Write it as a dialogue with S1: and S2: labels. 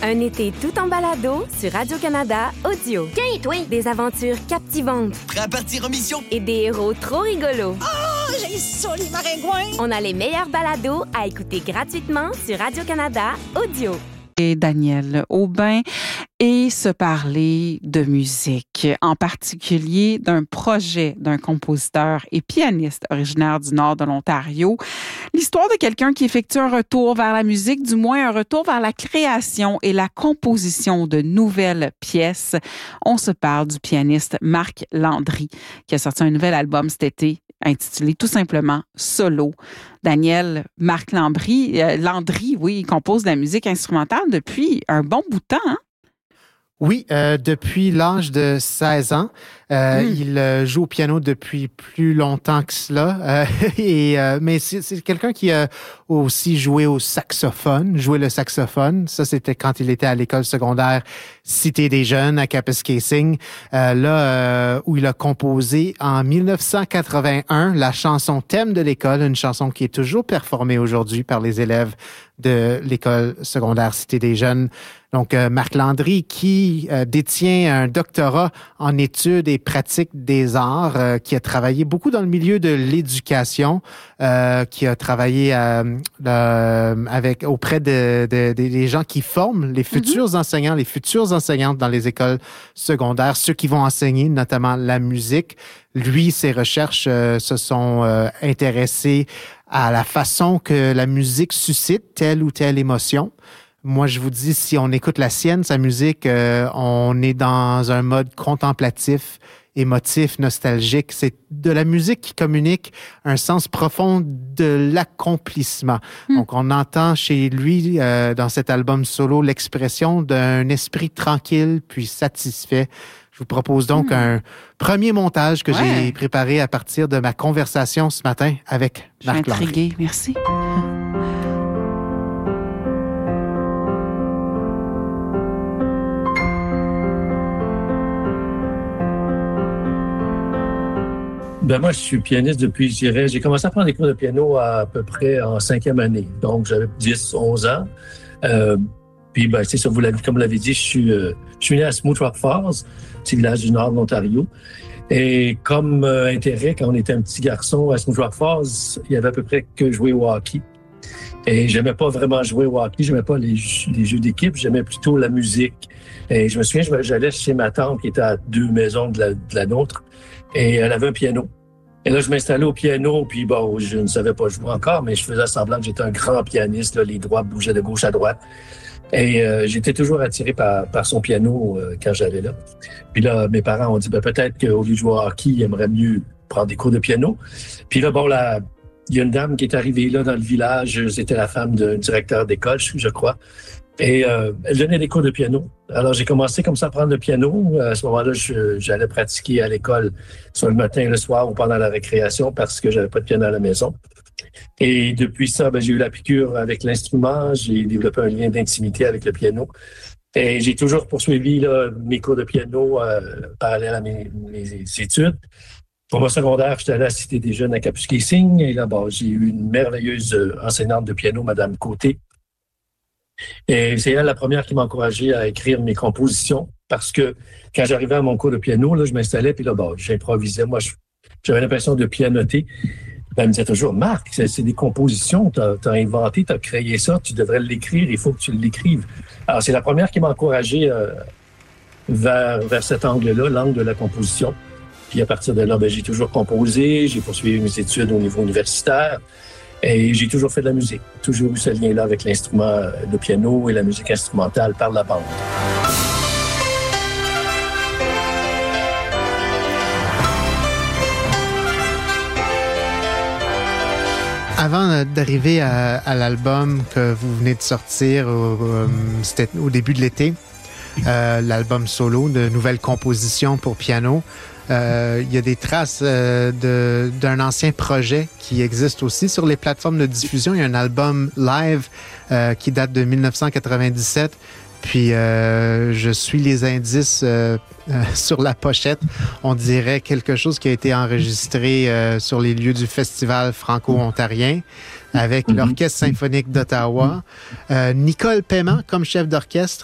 S1: Un été tout en balado sur Radio-Canada Audio.
S2: Tiens, toi!
S1: Des aventures captivantes.
S3: Prêt à partir en mission?
S1: Et des héros trop rigolos.
S2: Oh, j'ai ça, les maringouins!
S1: On a les meilleurs balados à écouter gratuitement sur Radio-Canada Audio.
S4: Et Daniel Aubin et se parler de musique, en particulier d'un projet d'un compositeur et pianiste originaire du nord de l'Ontario. L'histoire de quelqu'un qui effectue un retour vers la musique, du moins un retour vers la création et la composition de nouvelles pièces. On se parle du pianiste Marc Landry, qui a sorti un nouvel album cet été intitulé tout simplement Solo. Daniel, Marc Landry, il compose de la musique instrumentale depuis un bon bout de temps, hein?
S5: Oui, depuis l'âge de 16 ans. Il joue au piano depuis plus longtemps que cela. Mais c'est quelqu'un qui a aussi joué le saxophone. Ça, c'était quand il était à l'école secondaire Cité des Jeunes à Kapuskasing. Où il a composé en 1981 la chanson thème de l'école, une chanson qui est toujours performée aujourd'hui par les élèves de l'école secondaire Cité des Jeunes. Donc, Marc Landry, qui détient un doctorat en études et pratiques des arts, qui a travaillé beaucoup dans le milieu de l'éducation, qui a travaillé auprès des gens qui forment les futurs enseignants, les futures enseignantes dans les écoles secondaires, ceux qui vont enseigner notamment la musique. Lui, ses recherches se sont intéressées à la façon que la musique suscite telle ou telle émotion. Moi, je vous dis, si on écoute la sienne, sa musique, on est dans un mode contemplatif, émotif, nostalgique. C'est de la musique qui communique un sens profond de l'accomplissement. Donc, on entend chez lui, dans cet album solo, l'expression d'un esprit tranquille puis satisfait. Je vous propose donc un premier montage que j'ai préparé à partir de ma conversation ce matin avec Marc Landry.
S4: Je suis intriguée, merci.
S6: Ben moi, je suis pianiste depuis, je dirais, j'ai commencé à prendre des cours de piano à peu près en 5e année. Donc, j'avais 10, 11 ans. Puis, ben, c'est ça, comme vous l'avez dit, je suis né à Smooth Rock Falls, petit village du nord de l'Ontario. Et comme intérêt, quand on était un petit garçon à Smooth Rock Falls, il y avait à peu près que jouer au hockey. Et j'aimais pas vraiment jouer au hockey, j'aimais pas les jeux d'équipe, j'aimais plutôt la musique. Et je me souviens, j'allais chez ma tante qui était à 2 maisons de la nôtre. Et elle avait un piano. Et là, je m'installais au piano, puis bon, je ne savais pas jouer encore, mais je faisais semblant que j'étais un grand pianiste, là, les doigts bougeaient de gauche à droite. Et j'étais toujours attiré par son piano quand j'allais là. Puis là, mes parents ont dit, peut-être qu'au lieu de jouer au hockey, ils aimeraient mieux prendre des cours de piano. Puis là, bon, il y a une dame qui est arrivée là dans le village, c'était la femme d'un directeur d'école, je crois. Et elle donnait des cours de piano. Alors, j'ai commencé comme ça à prendre le piano. À ce moment-là, j'allais pratiquer à l'école, soit le matin, le soir ou pendant la récréation parce que j'avais pas de piano à la maison. Et depuis ça, j'ai eu la piqûre avec l'instrument. J'ai développé un lien d'intimité avec le piano. Et j'ai toujours poursuivi là, mes cours de piano parallèles à mes études. Pour mon secondaire, j'étais allé à la Cité des Jeunes à Kapuskasing. Et là, j'ai eu une merveilleuse enseignante de piano, Madame Côté. Et c'est elle la première qui m'a encouragé à écrire mes compositions parce que quand j'arrivais à mon cours de piano, là, je m'installais puis là, j'improvisais. Moi, j'avais l'impression de pianoter. Elle me disait toujours, Marc, c'est des compositions, t'as inventé, t'as créé ça, tu devrais l'écrire, il faut que tu l'écrives. Alors, c'est la première qui m'a encouragé vers cet angle-là, l'angle de la composition. Puis à partir de là, j'ai toujours composé, j'ai poursuivi mes études au niveau universitaire. Et j'ai toujours fait de la musique, toujours eu ce lien-là avec l'instrument de piano et la musique instrumentale par la bande.
S5: Avant d'arriver à l'album que vous venez de sortir, c'était au début de l'été, l'album solo de nouvelles compositions pour piano. Il y a des traces d'un ancien projet qui existe aussi sur les plateformes de diffusion. Il y a un album live qui date de 1997. Puis, je suis les indices sur la pochette. On dirait quelque chose qui a été enregistré sur les lieux du Festival franco-ontarien avec l'Orchestre symphonique d'Ottawa. Nicole Paiement comme chef d'orchestre.